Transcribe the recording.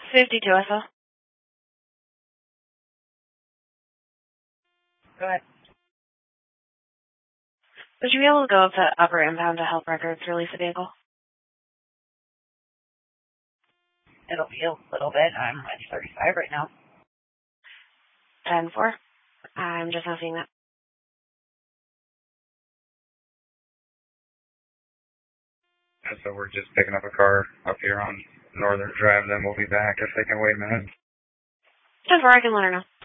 52 SL. Go ahead. Would you be able to go up to upper impound to help records release the vehicle? It'll be a little bit. I'm at 35 right now. 10-4. I'm just not seeing that. So we're just picking up a car up here on Northern Drive, then we'll be back if they can wait a minute. 10-4, I can let her know.